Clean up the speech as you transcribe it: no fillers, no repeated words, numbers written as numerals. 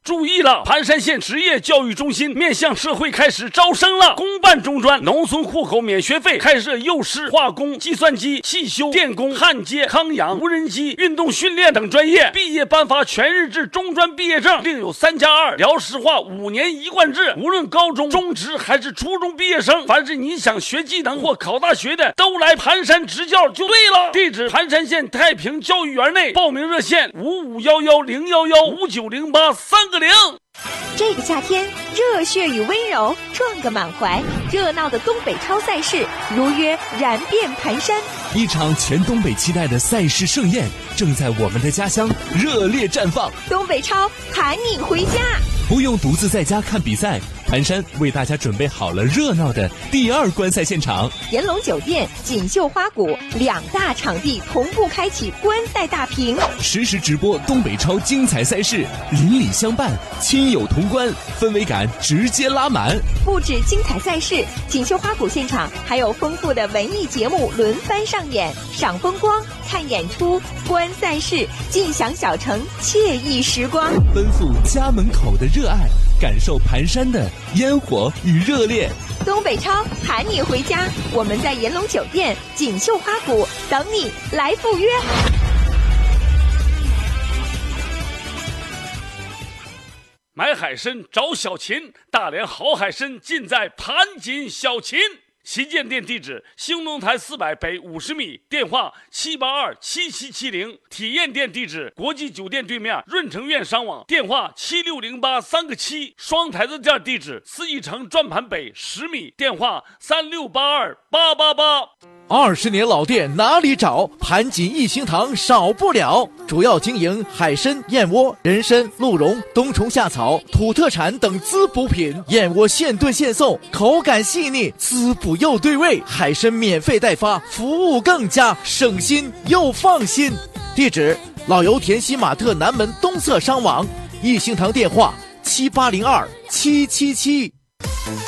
注意了，盘山县职业教育中心面向社会开始招生了，公办中专，农村户口免学费，开设幼师、化工、计算机、汽修、电工、焊接、康养、无人机、运动训练等专业，毕业颁发全日制中专毕业证，另有3+2辽石化5年一贯制，无论高中、中职还是初中毕业生，凡是你想学技能或考大学的，都来盘山执教就对了。地址：盘山县太平教育园内，报名热线551101159083个0。 这个夏天，热血与温柔撞个满怀，热闹的东北超赛事如约燃遍盘山。 一场全东北期待的赛事盛宴，正在我们的家乡热烈绽放。 东北超喊你回家， 不用独自在家看比赛，盘山为大家准备好了热闹的第2观赛现场。 炎龙酒店、锦绣花谷2大场地同步开启观赛大屏， 实时直播东北超精彩赛事，邻里相伴，亲友同观，氛围感直接拉满。 不止精彩赛事，锦绣花谷现场还有丰富的文艺节目轮番上演，赏风光、看演出、观赛事，尽享小城惬意时光。 奔赴家门口的热爱，感受盘山的烟火与热烈。 东北超喊你回家，我们在炎龙酒店、锦绣花谷等你来赴约。 买海参找小秦，大连好海参尽在盘锦小秦。旗舰店地址：兴隆台400北50米，电话7827770。体验店地址：国际酒店对面润城苑商网，电话7608-3个7。双台子店地址：四季城转盘北10米，电话3682-888。 20年老店哪里找？盘锦一星堂少不了。主要经营海参、燕窝、人参、鹿茸、冬虫夏草、土特产等滋补品。燕窝现炖现送，口感细腻，滋补又对味。海参免费代发，服务更加省心又放心。地址：老油田西玛特南门东侧商网。一星堂电话：7802-777。